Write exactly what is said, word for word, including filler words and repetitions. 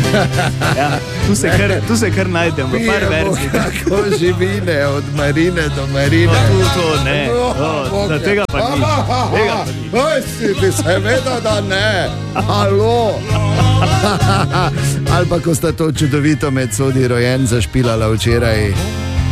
Ja, tu, se kar, tu se kar najdemo, par verzij. Kako živine, od Marine do Marine. No, tu to ne, no, da tega pa ni. Tega pa ni. Oj, si ti seveda, da ne. Halo. Ali pa ko sta to čudovito med sodi rojen zašpilala včeraj.